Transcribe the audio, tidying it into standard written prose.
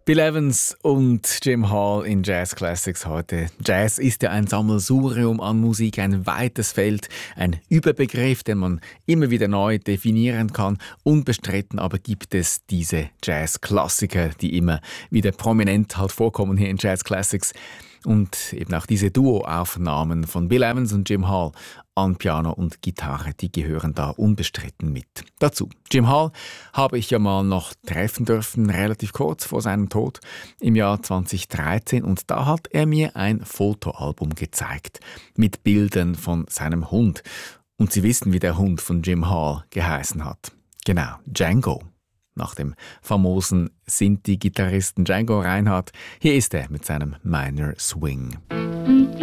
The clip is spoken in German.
Bill Evans und Jim Hall in Jazz Classics heute. Jazz ist ja ein Sammelsurium an Musik, ein weites Feld, ein Überbegriff, den man immer wieder neu definieren kann. Unbestritten aber gibt es diese Jazz-Klassiker, die immer wieder prominent halt vorkommen hier in Jazz Classics. Und eben auch diese Duo-Aufnahmen von Bill Evans und Jim Hall an Piano und Gitarre, die gehören da unbestritten mit dazu. Jim Hall habe ich ja mal noch treffen dürfen, relativ kurz vor seinem Tod im Jahr 2013. Und da hat er mir ein Fotoalbum gezeigt mit Bildern von seinem Hund. Und Sie wissen, wie der Hund von Jim Hall geheißen hat. Genau, Django. Nach dem famosen Sinti-Gitarristen Django Reinhardt. Hier ist er mit seinem Minor Swing.